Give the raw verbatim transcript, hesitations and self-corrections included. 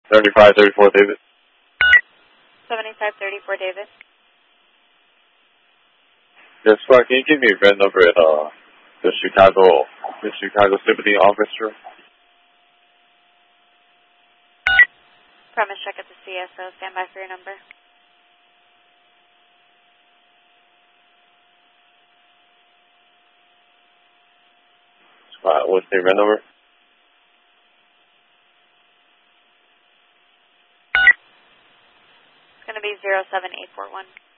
seventy-five thirty-four, David. seventy-five thirty-four, David. Yes, sir. Can you give me a VIN number at uh, the Chicago, the Chicago Symphony Orchestra? Promise check at the C S O. Stand by for your number. Uh, what's the VIN number? It's going to be zero seven eight four one.